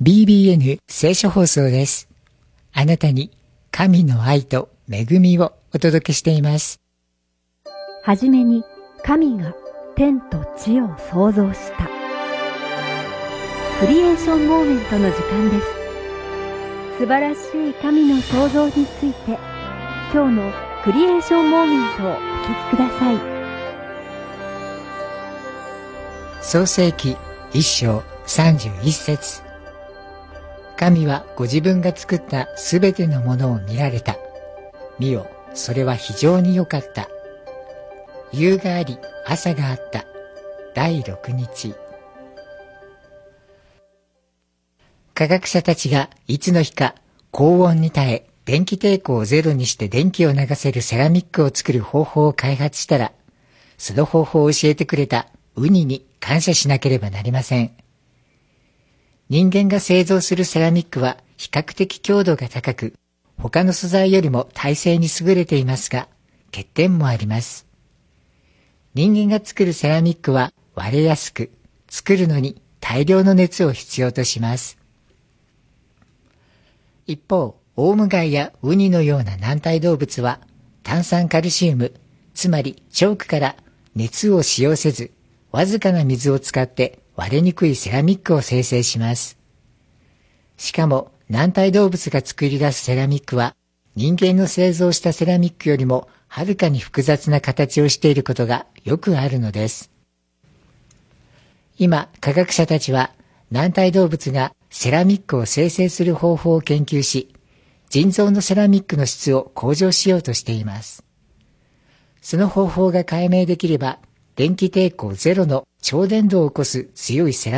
BBN 聖書放送です。あなたに神の愛と恵みをお届けしています。 はじめに神が天と地を創造した。クリエーションモーメントの時間です。素晴らしい神の創造について、今日のクリエーションモーメントをお聞きください。 創世記1章31節。神はご自分が作ったすべてのものを見られた。見よ、それは非常に良かった。夕があり、朝があった。第6日。科学者たちがいつの日か高温に耐え、電気抵抗をゼロにして電気を流せるセラミックを作る方法を開発したら、その方法を教えてくれたウニに感謝しなければなりません。人間が製造するセラミックは比較的強度が高く、他の素材よりも耐性に優れていますが、欠点もあります。人間が作るセラミックは割れやすく、作るのに大量の熱を必要とします。一方、オウムガイやウニのような軟体動物は、炭酸カルシウム、つまりチョークから熱を使用せず、わずかな水を使って割れにくいセラミックを生成します。しかも軟体動物が作り出すセラミックは人間の製造したセラミックよりもはるかに複雑な形をしていることがよくあるのです。今、科学者たちは軟体動物がセラミックを生成する方法を研究し、人造のセラミックの質を向上しようとしています。その方法が解明できれば、電気抵抗ゼロの超伝導を起こす強いセラ